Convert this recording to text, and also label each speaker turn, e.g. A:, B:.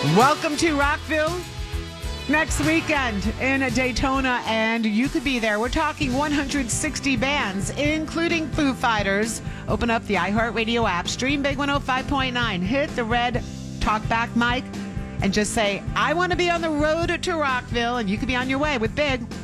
A: Welcome to Rockville next weekend in Daytona, and you could be there. We're talking 160 bands, including Foo Fighters. Open up the iHeartRadio app, stream Big 105.9, hit the red talkback mic, and just say, I want to be on the road to Rockville, and you could be on your way with Big.